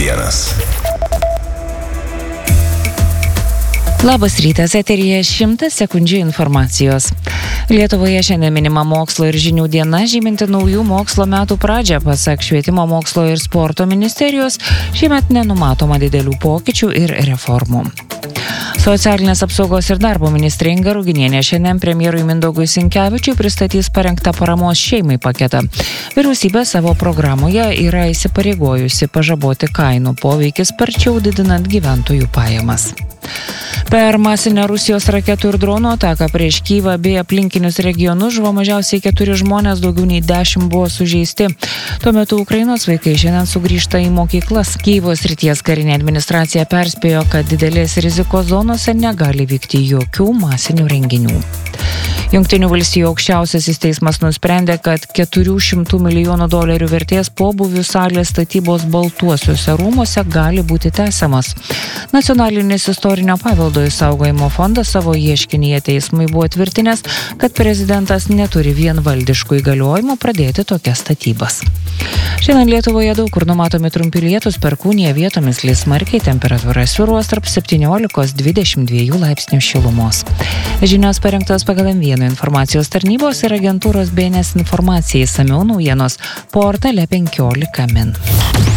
vienas. Labas rytas, eteryje 100 sekundžių informacijos. Lietuvoje šiandien minima mokslo ir žinių diena, žyminti naujų mokslo metų pradžią. Pasak Švietimo mokslo ir sporto ministerijos, šiemet nenumatoma didelių pokyčių ir reformų. Socialinės apsaugos ir darbo ministrė Inga Ruginienė šiandien premjerui Mindaugui Sinkevičiui pristatys parengtą paramos šeimai paketą. Vyriausybė savo programoje yra įsipareigojusi pažaboti kainų poveikį sparčiau didinant gyventojų pajamas. Per masinę Rusijos raketų ir dronų ataką prieš Kyjivą bei aplinkinius regionus žuvo mažiausiai 4 žmonės, daugiau nei 10 buvo sužeisti. Tuo metu Ukrainos vaikai šiandien sugrįžta į mokyklas. Kyjivo srities karinė administracija perspėjo, kad didelės rizikos zonose negali vykti jokių masinių renginių. Jungtinių valstijų aukščiausiasis teismas nusprendė, kad $400 milijonų vertės pobūvių salės statybos Baltuosiuose rūmuose gali būti tęsiamas. Nacionalinis istorinio paveldo išsaugojimo fondas savo ieškinyje teismui buvo tvirtinęs, kad prezidentas neturi vienvaldiškų įgaliojimų pradėti tokias statybas. Šiandien Lietuvoje daug kur numatomi trumpi lietūs, perkūnija, vietomis lis smarkiai, temperatūra svyruos tarp 17–22 laipsnių šilumos. Žinios parengtos pagal M1 informacijos tarnybos ir agentūros BNS informacijai, išsamiau naujienos portale 15 min.